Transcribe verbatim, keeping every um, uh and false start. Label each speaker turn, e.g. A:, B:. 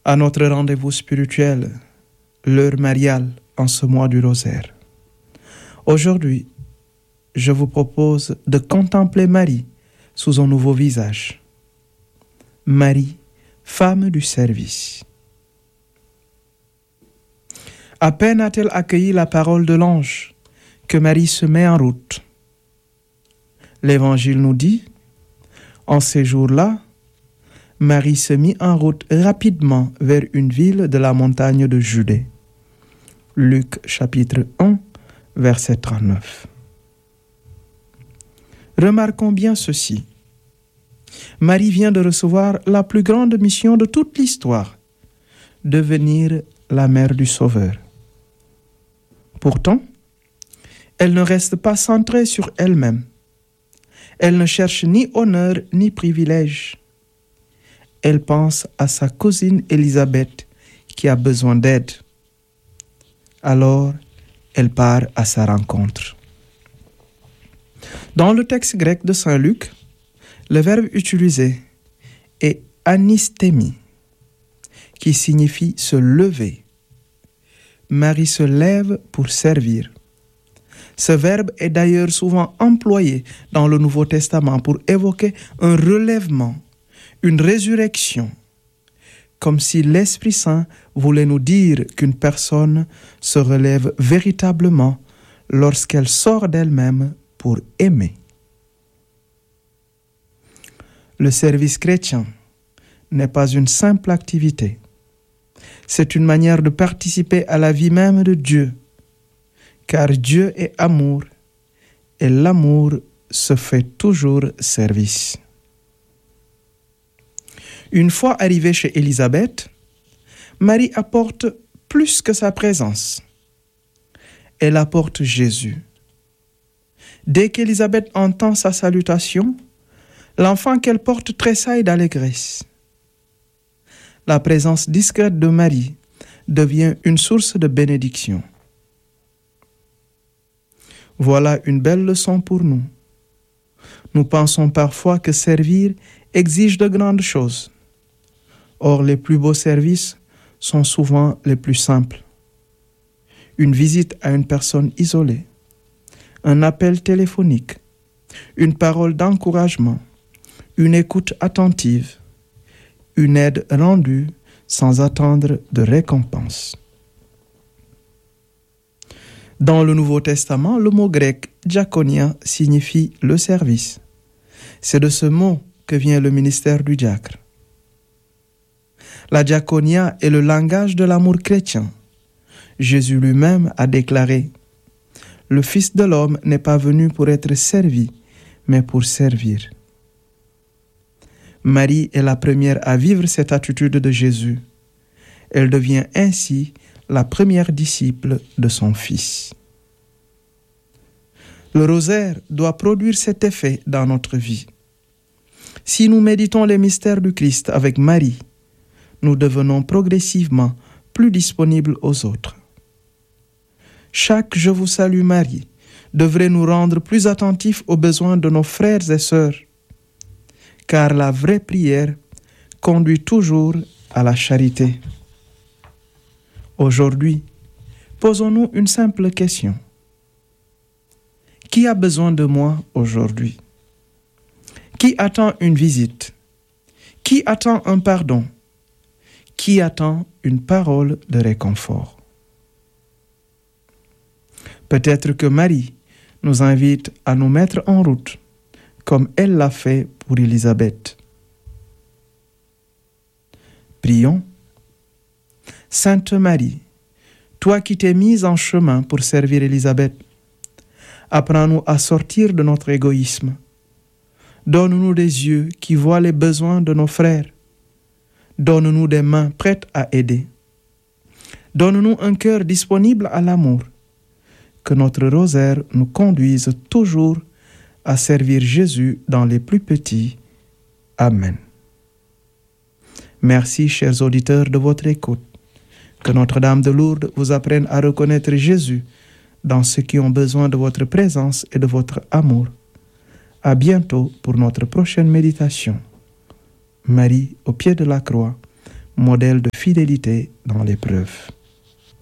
A: à notre rendez-vous spirituel, l'heure mariale en ce mois du rosaire. Aujourd'hui, je vous propose de contempler Marie sous un nouveau visage. Marie, femme du service. À peine a-t-elle accueilli la parole de l'ange que Marie se met en route. L'Évangile nous dit, en ces jours-là, Marie se mit en route rapidement vers une ville de la montagne de Judée. Luc chapitre un, verset trente-neuf. Remarquons bien ceci. Marie vient de recevoir la plus grande mission de toute l'histoire, devenir la mère du Sauveur. Pourtant, elle ne reste pas centrée sur elle-même. Elle ne cherche ni honneur ni privilège. Elle pense à sa cousine Élisabeth qui a besoin d'aide. Alors, elle part à sa rencontre. Dans le texte grec de Saint Luc, le verbe utilisé est anistémie, qui signifie se lever. Marie se lève pour servir. Ce verbe est d'ailleurs souvent employé dans le Nouveau Testament pour évoquer un relèvement, une résurrection, comme si l'Esprit Saint voulait nous dire qu'une personne se relève véritablement lorsqu'elle sort d'elle-même pour aimer. Le service chrétien n'est pas une simple activité. C'est une manière de participer à la vie même de Dieu, car Dieu est amour et l'amour se fait toujours service. Une fois arrivée chez Élisabeth, Marie apporte plus que sa présence. Elle apporte Jésus. Dès qu'Élisabeth entend sa salutation, l'enfant qu'elle porte tressaille d'allégresse. La présence discrète de Marie devient une source de bénédiction. Voilà une belle leçon pour nous. Nous pensons parfois que servir exige de grandes choses. Or, les plus beaux services sont souvent les plus simples. Une visite à une personne isolée, un appel téléphonique, une parole d'encouragement, une écoute attentive, une aide rendue sans attendre de récompense. Dans le Nouveau Testament, le mot grec « diakonia » signifie le service. C'est de ce mot que vient le ministère du diacre. La diaconia est le langage de l'amour chrétien. Jésus lui-même a déclaré « Le Fils de l'homme n'est pas venu pour être servi, mais pour servir. » Marie est la première à vivre cette attitude de Jésus. Elle devient ainsi la première disciple de son Fils. Le rosaire doit produire cet effet dans notre vie. Si nous méditons les mystères du Christ avec Marie, nous devenons progressivement plus disponibles aux autres. Chaque « Je vous salue Marie » devrait nous rendre plus attentifs aux besoins de nos frères et sœurs, car la vraie prière conduit toujours à la charité. Aujourd'hui, posons-nous une simple question. Qui a besoin de moi aujourd'hui? Qui attend une visite? Qui attend un pardon? Qui attend une parole de réconfort? Peut-être que Marie nous invite à nous mettre en route, comme elle l'a fait pour Élisabeth. Prions. Sainte Marie, toi qui t'es mise en chemin pour servir Élisabeth, apprends-nous à sortir de notre égoïsme. Donne-nous des yeux qui voient les besoins de nos frères. Donne-nous des mains prêtes à aider. Donne-nous un cœur disponible à l'amour. Que notre rosaire nous conduise toujours à servir Jésus dans les plus petits. Amen. Merci, chers auditeurs, de votre écoute. Que Notre-Dame de Lourdes vous apprenne à reconnaître Jésus dans ceux qui ont besoin de votre présence et de votre amour. À bientôt pour notre prochaine méditation. Marie, au pied de la croix, modèle de fidélité dans l'épreuve.